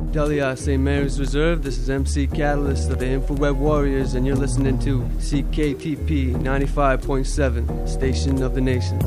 Delia, St. Mary's Reserve. This is MC Catalyst of the Infrared Warriors, and you're listening to CKTP 95.7, Station of the Nation.